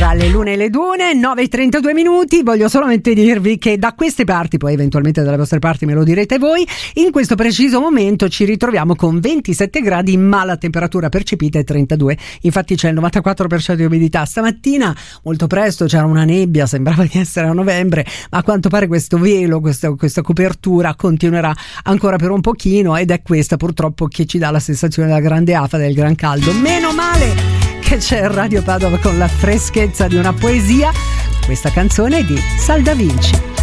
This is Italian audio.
tra le lune e le dune, 9:32 minuti. Voglio solamente dirvi che da queste parti, poi eventualmente dalle vostre parti me lo direte voi, in questo preciso momento ci ritroviamo con 27 gradi, ma la temperatura percepita è 32. Infatti c'è il 94% di umidità. Stamattina molto presto c'era una nebbia, sembrava di essere a novembre, ma a quanto pare questo velo, questa copertura continuerà ancora per un pochino, ed è questa purtroppo che ci dà la sensazione della grande afa, del gran caldo. Meno male che c'è Radio Padova con la freschezza di una poesia. Questa canzone è di Sal Da Vinci.